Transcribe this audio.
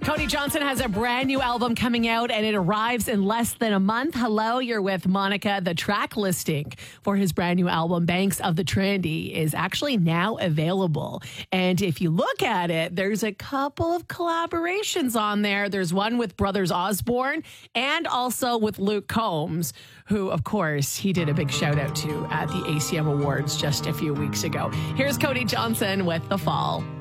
Cody Johnson has a brand new album coming out and it arrives in less than a month. Hello, you're with Monica. The track listing for his brand new album, Banks of the Trinity, is actually now available. And if you look at it, there's a couple of collaborations on there. There's one with Brothers Osborne and also with Luke Combs, who, of course, he did a big shout out to at the ACM Awards just a few weeks ago. Here's Cody Johnson with The Fall.